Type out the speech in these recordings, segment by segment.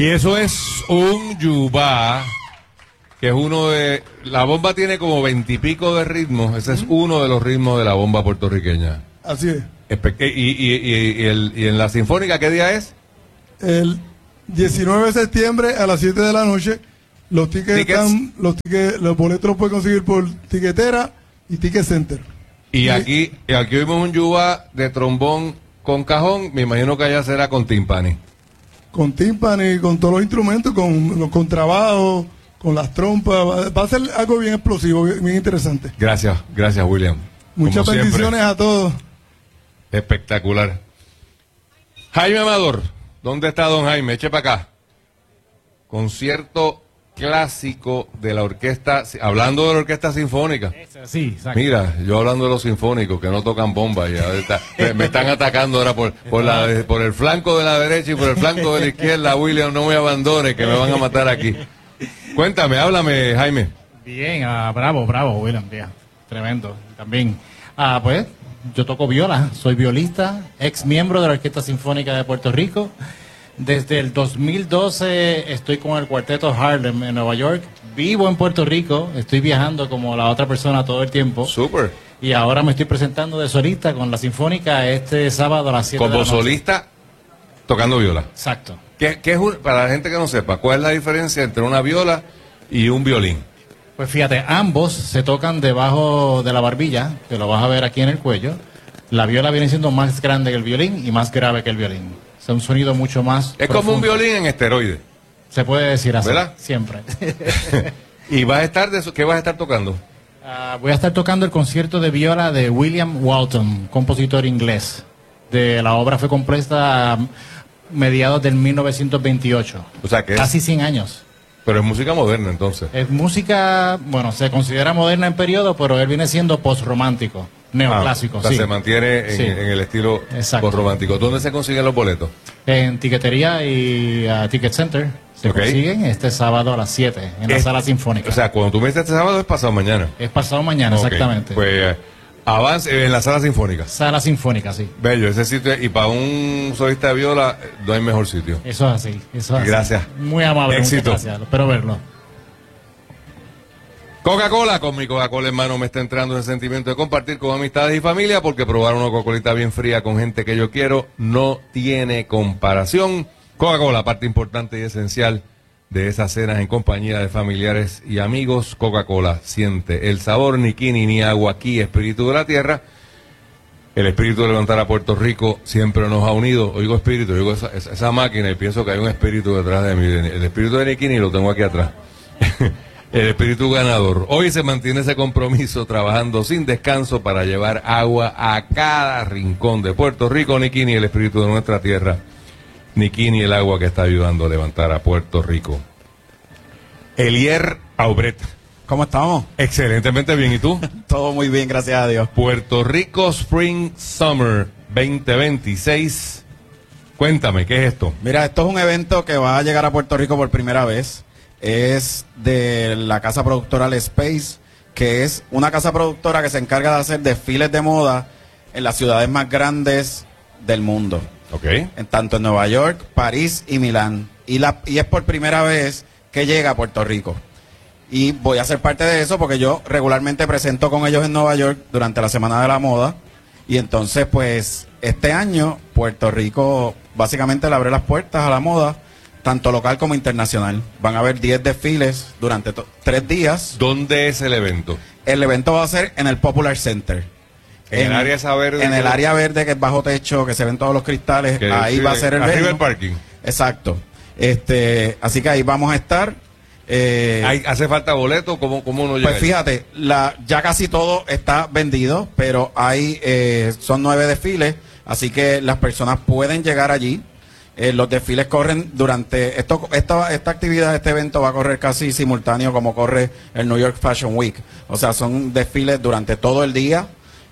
Y eso es un yubá, que es uno de... La bomba tiene como 20 y pico de ritmos. Ese es uno de los ritmos de la bomba puertorriqueña. Así es. Y en la Sinfónica, ¿qué día es? El 19 de septiembre a las 7 de la noche. Los tickets están, los boletos los pueden conseguir por Tiquetera y Ticket Center. Y aquí vimos un yubá de trombón con cajón. Me imagino que allá será con timpani. Con timpani, con todos los instrumentos, con trabajo, con las trompas. Va a ser algo bien explosivo, bien interesante. Gracias, William. Muchas bendiciones a todos. Espectacular. Jaime Amador, ¿dónde está don Jaime? Eche para acá. Concierto clásico de la orquesta, hablando de la orquesta sinfónica. Sí, exacto. Mira, yo hablando de los sinfónicos que no tocan bomba, me están atacando ahora por el flanco de la derecha y por el flanco de la izquierda. William, no me abandone, que me van a matar aquí. Cuéntame, háblame, Jaime. Bien, bravo, William, bien, tremendo, también. Pues, yo toco viola, soy violista, ex miembro de la Orquesta Sinfónica de Puerto Rico. Desde el 2012 estoy con el Cuarteto Harlem en Nueva York. Vivo en Puerto Rico, estoy viajando como la otra persona todo el tiempo. Súper. Y ahora me estoy presentando de solista con la Sinfónica este sábado a las 7 de la noche. Como solista, tocando viola. Exacto. Para la gente que no sepa, ¿cuál es la diferencia entre una viola y un violín? Pues fíjate, ambos se tocan debajo de la barbilla, que lo vas a ver aquí en el cuello. La viola viene siendo más grande que el violín y más grave que el violín. Es un sonido mucho más Es profundo. como un violín en esteroides. Se puede decir así, ¿verdad? Siempre. ¿Y vas a estar ¿qué vas a estar tocando? Voy a estar tocando el concierto de viola de William Walton, compositor inglés. La obra fue compuesta a mediados del 1928. O sea que casi 100 años. Pero es música moderna, entonces. Es música, bueno, se considera moderna en periodo, pero él viene siendo postromántico, neoclásico. O sea, sí. se mantiene en el estilo postromántico. ¿Dónde se consiguen los boletos? En Tiquetería y Ticket Center. Se consiguen este sábado a las 7 en la Sala Sinfónica. O sea, cuando tú me dices este sábado es pasado mañana. Es pasado mañana, exactamente. Pues avance en la Sala Sinfónica. Sala Sinfónica, sí. Bello, ese sitio. Y para un solista de viola no hay mejor sitio. Eso es así. Gracias. Muy amable. Éxito. Muchas gracias. Espero verlo. Coca-Cola, con mi Coca-Cola en mano me está entrando ese sentimiento de compartir con amistades y familia, porque probar una Coca-Colita bien fría con gente que yo quiero no tiene comparación. Coca-Cola, parte importante y esencial de esas cenas en compañía de familiares y amigos. Coca-Cola, siente el sabor, ni quini ni agua aquí, espíritu de la tierra. El espíritu de levantar a Puerto Rico siempre nos ha unido. Oigo espíritu, oigo esa máquina y pienso que hay un espíritu detrás de mí. El espíritu de Nikini lo tengo aquí atrás. El espíritu ganador. Hoy se mantiene ese compromiso trabajando sin descanso para llevar agua a cada rincón de Puerto Rico. Nikini, el espíritu de nuestra tierra. Nikini, el agua que está ayudando a levantar a Puerto Rico. Elier Aubret. ¿Cómo estamos? Excelentemente bien. ¿Y tú? Todo muy bien, gracias a Dios. Puerto Rico Spring Summer 2026. Cuéntame, ¿qué es esto? Mira, esto es un evento que va a llegar a Puerto Rico por primera vez. Es de la casa productora El Space, que es una casa productora que se encarga de hacer desfiles de moda en las ciudades más grandes del mundo. Tanto en Nueva York, París y Milán. Y es por primera vez que llega a Puerto Rico. Y voy a ser parte de eso porque yo regularmente presento con ellos en Nueva York durante la Semana de la Moda. Y entonces, pues, este año Puerto Rico básicamente le abre las puertas a la moda, tanto local como internacional. Van a haber 10 desfiles durante 3 días. ¿Dónde es el evento? El evento va a ser en el Popular Center. En el área esa verde. En el área verde, que es bajo techo, que se ven todos los cristales. Ahí va a ser el arriba del parking. Exacto. Así que ahí vamos a estar. ¿Hace falta boleto? ¿Cómo uno llega? Pues fíjate, ya casi todo está vendido, pero son 9 desfiles, así que las personas pueden llegar allí. Los desfiles corren durante esta actividad, este evento va a correr casi simultáneo como corre el New York Fashion Week. O sea, son desfiles durante todo el día,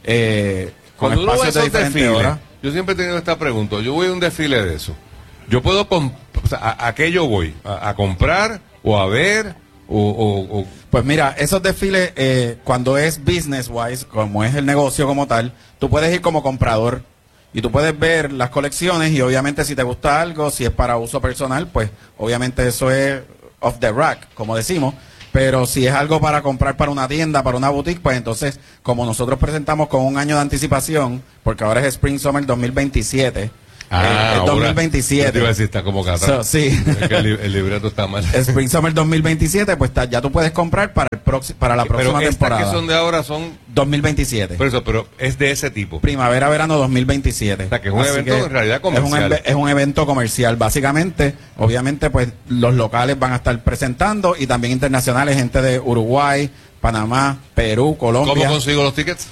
con espacios de diferentes horas. Yo siempre he tenido esta pregunta. Yo voy a un desfile de eso. Yo puedo, ¿a qué yo voy? ¿A comprar o a ver? Pues mira, esos desfiles, cuando es business wise, como es el negocio como tal, tú puedes ir como comprador. y tú puedes ver las colecciones y obviamente si te gusta algo, si es para uso personal, pues obviamente eso es off the rack, como decimos. Pero si es algo para comprar para una tienda, para una boutique, pues entonces, como nosotros presentamos con un año de anticipación, porque ahora es Spring Summer 2027, es 2027. Yo te iba a decir, está como catarro. Sí. Es que el libreto está mal. Spring Summer 2027, pues ya tú puedes comprar para la próxima pero temporada. Estas que son de ahora son 2027. Por eso, pero es de ese tipo. Primavera-verano 2027. O sea, que es un Así evento que en realidad comercial. Es un evento comercial, básicamente. Obviamente, pues los locales van a estar presentando y también internacionales, gente de Uruguay, Panamá, Perú, Colombia. ¿Cómo consigo los tickets?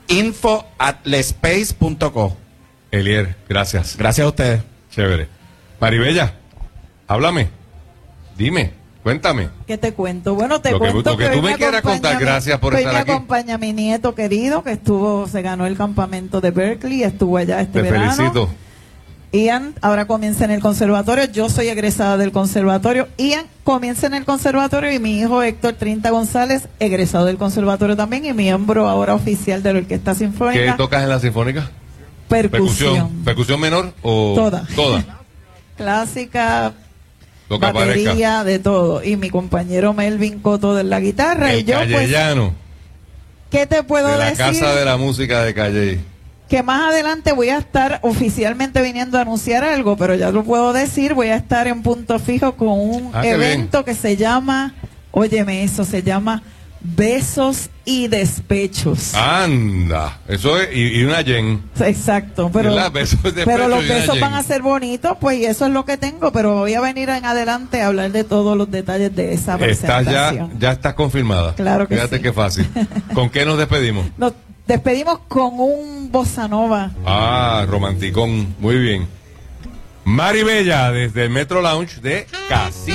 info@lespace.co. Elier, gracias. Gracias a ustedes. Chévere. Maribella, háblame. Dime, cuéntame. ¿Qué te cuento? Bueno, te Lo que- cuento lo que tú hoy me quieras acompaña contar, gracias por hoy estar me aquí. acompaña mi nieto querido que se ganó el campamento de Berkeley, estuvo allá este Te verano. felicito. Ian ahora comienza en el conservatorio, yo soy egresada del conservatorio. Ian comienza en el conservatorio y mi hijo Héctor Trinta González, egresado del conservatorio también y miembro ahora oficial de la Orquesta ¿Qué Sinfónica. tocas en la sinfónica? Percusión. ¿Percusión menor o Toda. Toda. Clásica, Lo que aparezca. batería, de todo. Y mi compañero Melvin Coto de la guitarra. El y yo, pues, callellano, ¿qué te puedo de la decir? Casa de la Música de Calle. Que más adelante voy a estar oficialmente viniendo a anunciar algo, pero ya lo puedo decir, voy a estar en Punto Fijo con un Ah, qué evento que se llama, óyeme eso, se llama Besos y Despechos. Anda, eso es, y una yen. Exacto, pero, ¿Verdad? Besos y Despechos pero los y una besos yen. van a ser bonitos, pues y eso es lo que tengo, pero voy a venir en adelante a hablar de todos los detalles de esa Estás presentación. ya estás confirmada. Claro que Fíjate sí. qué fácil. ¿Con qué nos despedimos? Nos despedimos con un bossa nova. Romanticón, muy bien. Maribella, desde el Metro Lounge de Casino.